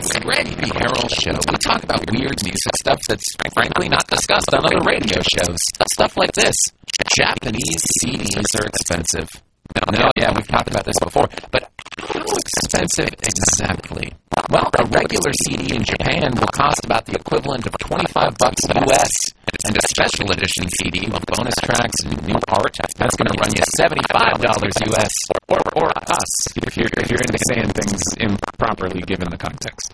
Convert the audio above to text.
It's the Greg B. Harrell Show. We talk about weird music stuff that's frankly not discussed on other radio shows. Stuff like this. Japanese CDs are expensive. No, yeah, we've talked about this before, but how expensive exactly? Well, a regular CD in Japan will cost about the equivalent of $25 US, and a special edition CD with bonus tracks and new art, that's going to run you $75 US, or us, if you're into saying things improperly given the context.